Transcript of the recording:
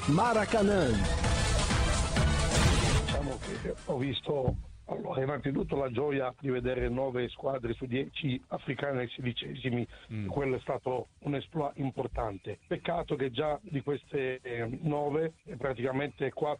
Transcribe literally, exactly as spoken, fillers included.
Maracanã. Diciamo che ho visto, allora, innanzitutto la gioia di vedere nove squadre su dieci africane ai sedicesimi, mm. quello è stato un exploit importante. Peccato che già di queste eh, nove praticamente quattro